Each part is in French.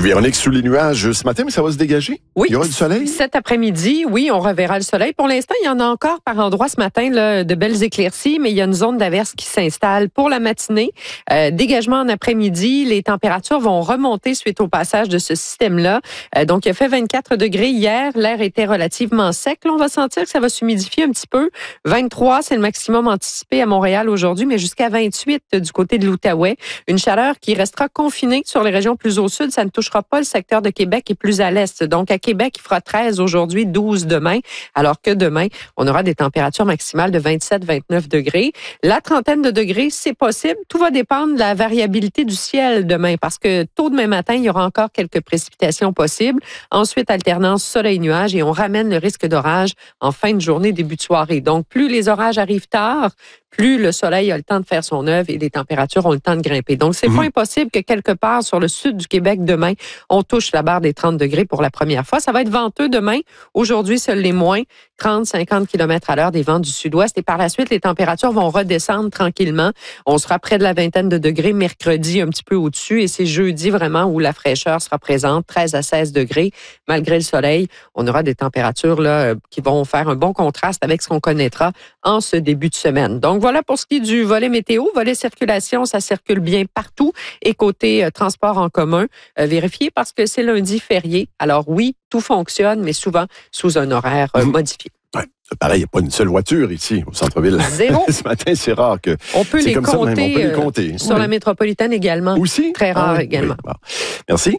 Véronique, sous les nuages ce matin, mais ça va se dégager? Oui. Il y aura du soleil? Cet après-midi, oui, on reverra le soleil. Pour l'instant, il y en a encore par endroits ce matin, là, de belles éclaircies, mais il y a une zone d'averse qui s'installe pour la matinée. Dégagement en après-midi, les températures vont remonter suite au passage de ce système-là. Donc, il a fait 24 degrés hier. L'air était relativement sec. Là, on va sentir que ça va s'humidifier un petit peu. 23, c'est le maximum anticipé à Montréal aujourd'hui, mais jusqu'à 28 du côté de l'Outaouais. Une chaleur qui restera confinée sur les régions plus au sud. Ça ne touchera pas le secteur de Québec et plus à l'est. Donc, à Québec, il fera 13 aujourd'hui, 12 demain, alors que demain, on aura des températures maximales de 27-29 degrés. La trentaine de degrés, c'est possible. Tout va dépendre de la variabilité du ciel demain, parce que tôt demain matin, il y aura encore quelques précipitations possibles. Ensuite, alternance soleil-nuage et on ramène le risque d'orage en fin de journée, début de soirée. Donc, plus les orages arrivent tard, plus le soleil a le temps de faire son œuvre et les températures ont le temps de grimper. Donc, c'est pas impossible que quelque part sur le sud du Québec demain, on touche la barre des 30 degrés pour la première fois. Ça va être venteux demain. Aujourd'hui, seuls les moins 30-50 km/h des vents du sud-ouest. Et par la suite, les températures vont redescendre tranquillement. On sera près de la vingtaine de degrés mercredi, un petit peu au-dessus. Et c'est jeudi vraiment où la fraîcheur sera présente, 13 à 16 degrés. Malgré le soleil, on aura des températures là qui vont faire un bon contraste avec ce qu'on connaîtra en ce début de semaine. Donc, voilà pour ce qui est du volet météo. Volet circulation, ça circule bien partout. Et côté transport en commun, vérifiez parce que c'est lundi férié. Alors oui, tout fonctionne, mais souvent sous un horaire modifié. Ouais. Pareil, il n'y a pas une seule voiture ici au centre-ville. Zéro. Ce matin, c'est rare que. On peut les comme compter. Ça, même, on peut les compter. Sur la métropolitaine également. Aussi? Très rare également. Oui. Bon. Merci.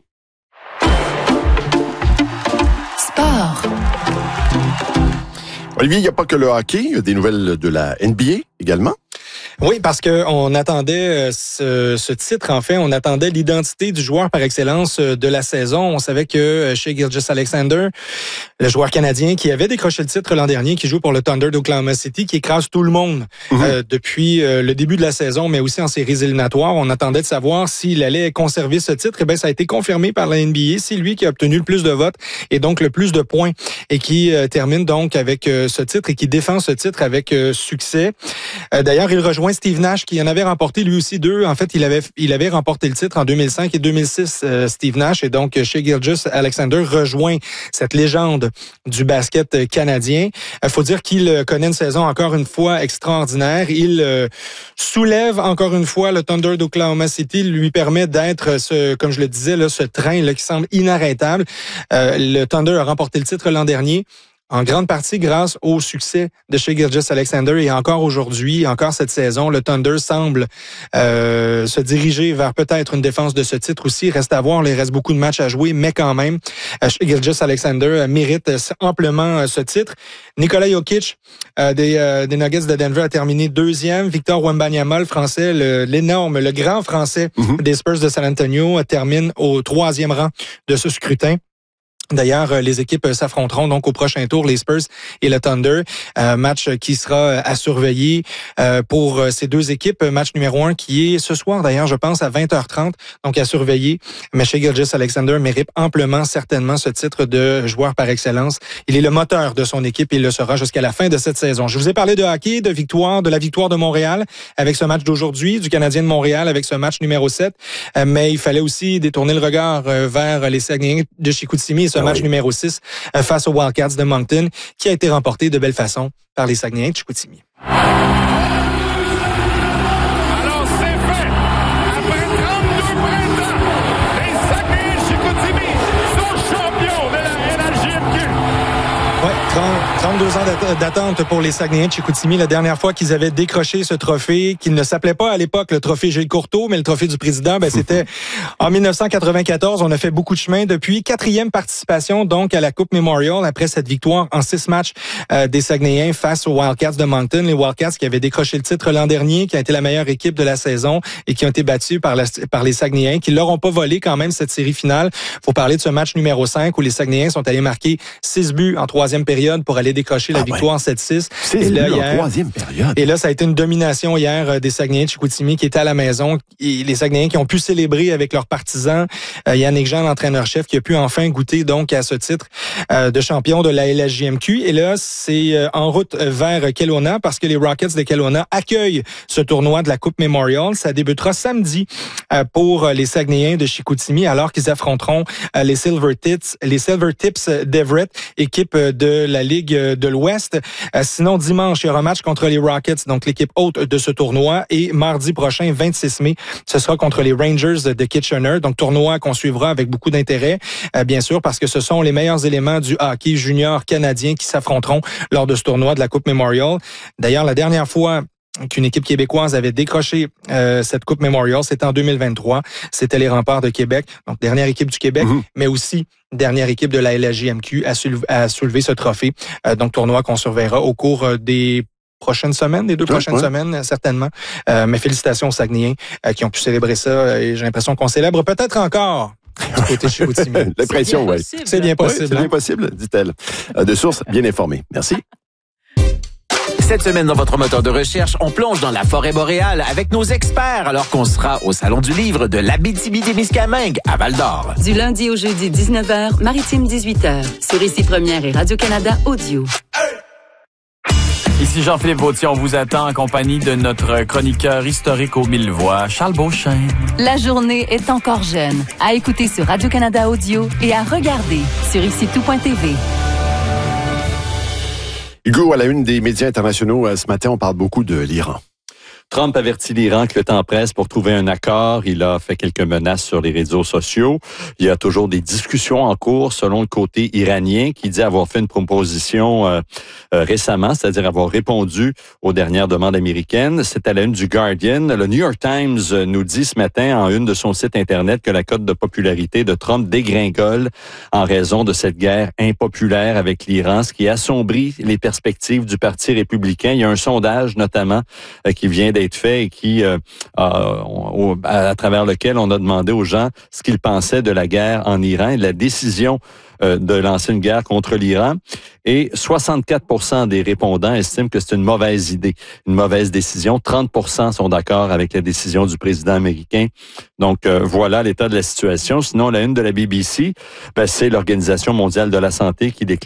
Sport. Olivier, il n'y a pas que le hockey, il y a des nouvelles de la NBA également. Oui, parce qu'on attendait ce titre, en fait, on attendait l'identité du joueur par excellence de la saison. On savait que Shai Gilgeous-Alexander, le joueur canadien qui avait décroché le titre l'an dernier, qui joue pour le Thunder d'Oklahoma City, qui écrase tout le monde depuis le début de la saison, mais aussi en séries éliminatoires. On attendait de savoir s'il allait conserver ce titre. Et bien, ça a été confirmé par la NBA. C'est lui qui a obtenu le plus de votes et donc le plus de points et qui termine donc avec ce titre et qui défend ce titre avec succès. D'ailleurs, il rejoint Steve Nash qui en avait remporté lui aussi 2. En fait, il avait remporté le titre en 2005 et 2006, Steve Nash. Et donc, Shai Gilgeous-Alexander rejoint cette légende du basket canadien. Il faut dire qu'il connaît une saison encore une fois extraordinaire. Il soulève encore une fois le Thunder d'Oklahoma City, lui permet d'être, comme je le disais, là, ce train là, qui semble inarrêtable. Le Thunder a remporté le titre l'an dernier, en grande partie grâce au succès de Shai Gilgeous-Alexander. Et encore aujourd'hui, encore cette saison, le Thunder semble se diriger vers peut-être une défense de ce titre aussi. Reste à voir, il reste beaucoup de matchs à jouer, mais quand même, Shai Gilgeous-Alexander mérite amplement ce titre. Nikola Jokic des Nuggets de Denver a terminé 2e. Victor Wembanyama, le Français, le grand Français des Spurs de San Antonio, termine au 3e rang de ce scrutin. D'ailleurs, les équipes s'affronteront donc au prochain tour, les Spurs et le Thunder. Match qui sera à surveiller pour ces deux équipes. Match numéro 1 qui est ce soir, d'ailleurs, je pense, à 20h30. Donc, à surveiller. Mais Shai Gilgeous-Alexander mérite amplement, certainement, ce titre de joueur par excellence. Il est le moteur de son équipe et il le sera jusqu'à la fin de cette saison. Je vous ai parlé de hockey, de la victoire de Montréal avec ce match d'aujourd'hui, du Canadien de Montréal avec ce match numéro 7. Mais il fallait aussi détourner le regard vers les Saguenayens de Chicoutimi. Ce match numéro 6 face aux Wildcats de Moncton, qui a été remporté de belle façon par les Saguenayens de Chicoutimi. Alors c'est fait! Après 32 printemps, les Saguenayens de Chicoutimi sont champions de la NHJMQ. Ouais, 32 ans d'attente pour les Saguenayens de Chicoutimi. La dernière fois qu'ils avaient décroché ce trophée, qui ne s'appelait pas à l'époque le trophée Gilles Courteau, mais le trophée du président, c'était en 1994. On a fait beaucoup de chemin depuis. 4e participation donc à la Coupe Memorial après cette victoire en 6 matchs des Saguenayens face aux Wildcats de Moncton. Les Wildcats qui avaient décroché le titre l'an dernier, qui a été la meilleure équipe de la saison et qui ont été battus par les Saguenayens, qui leur ont pas volé quand même cette série finale. Faut parler de ce match numéro 5 où les Saguenayens sont allés marquer 6 buts en 3e période pour aller décrocher la victoire 7-6. C'est Et là, en troisième période. Et là, ça a été une domination hier des Saguenayens de Chicoutimi qui étaient à la maison. Et les Saguenayens qui ont pu célébrer avec leurs partisans. Yannick Jean, l'entraîneur-chef, qui a pu enfin goûter donc à ce titre de champion de la LHJMQ. Et là, c'est en route vers Kelowna parce que les Rockets de Kelowna accueillent ce tournoi de la Coupe Memorial. Ça débutera samedi pour les Saguenayens de Chicoutimi alors qu'ils affronteront les Silver Tips d'Everett, équipe de la Ligue de l'Ouest. Sinon, dimanche, il y aura un match contre les Rockets, donc l'équipe hôte de ce tournoi. Et mardi prochain, 26 mai, ce sera contre les Rangers de Kitchener. Donc, tournoi qu'on suivra avec beaucoup d'intérêt, bien sûr, parce que ce sont les meilleurs éléments du hockey junior canadien qui s'affronteront lors de ce tournoi de la Coupe Memorial. D'ailleurs, la dernière fois qu'une équipe québécoise avait décroché cette Coupe Memorial, c'était en 2023. C'était les Remparts de Québec, donc dernière équipe du Québec, mais aussi dernière équipe de la LHJMQ à soulever ce trophée. Donc, tournoi qu'on surveillera au cours des prochaines semaines, des 2 prochaines semaines, certainement. Mais félicitations aux Saguenayens qui ont pu célébrer ça. Et j'ai l'impression qu'on célèbre peut-être encore du côté Chicoutimi. L'impression, oui. C'est bien possible. Oui, c'est bien possible, dit-elle. De sources bien informées. Merci. Cette semaine, dans votre moteur de recherche, on plonge dans la forêt boréale avec nos experts alors qu'on sera au Salon du livre de l'Abitibi-Témiscamingue à Val-d'Or. Du lundi au jeudi, 19h, Maritime 18h. Sur Ici Première et Radio-Canada Audio. Ici Jean-Philippe Vautier, on vous attend en compagnie de notre chroniqueur historique aux 1000 voix, Charles Beauchesne. La journée est encore jeune. À écouter sur Radio-Canada Audio et à regarder sur icitout.tv. Hugo, à la une des médias internationaux, ce matin, on parle beaucoup de l'Iran. Trump avertit l'Iran que le temps presse pour trouver un accord. Il a fait quelques menaces sur les réseaux sociaux. Il y a toujours des discussions en cours selon le côté iranien qui dit avoir fait une proposition récemment, c'est-à-dire avoir répondu aux dernières demandes américaines. C'est à la une du Guardian. Le New York Times nous dit ce matin en une de son site Internet que la cote de popularité de Trump dégringole en raison de cette guerre impopulaire avec l'Iran, ce qui assombrit les perspectives du Parti républicain. Il y a un sondage notamment qui vient d'être fait et qui, à travers lequel on a demandé aux gens ce qu'ils pensaient de la guerre en Iran et de la décision de lancer une guerre contre l'Iran. Et 64% des répondants estiment que c'est une mauvaise idée, une mauvaise décision. 30% sont d'accord avec la décision du président américain. Donc, voilà l'état de la situation. Sinon, la une de la BBC, c'est l'Organisation mondiale de la santé qui déclare